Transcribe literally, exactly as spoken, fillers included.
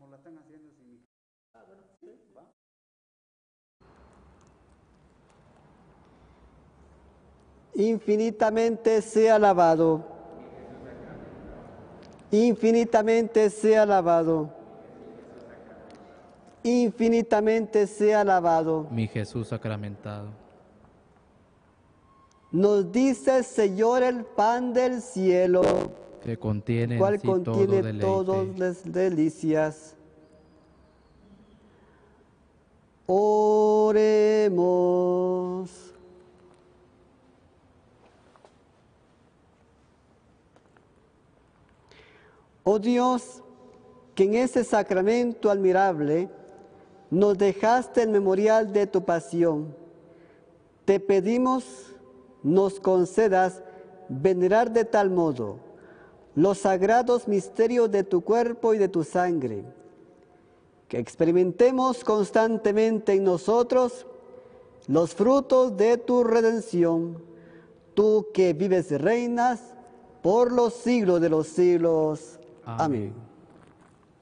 la están haciendo sin mí. Ah, bueno, sí, va. Infinitamente sea alabado. Infinitamente sea alabado. Infinitamente sea alabado. Mi Jesús sacramentado. Nos dice el Señor el pan del cielo, Que contiene cual en sí contiene todo deleite. todas las delicias. Oremos. Oh Dios, que en ese sacramento admirable nos dejaste el memorial de tu pasión, te pedimos nos concedas venerar de tal modo los sagrados misterios de tu cuerpo y de tu sangre, que experimentemos constantemente en nosotros los frutos de tu redención, tú que vives y reinas por los siglos de los siglos. Amén. Amén.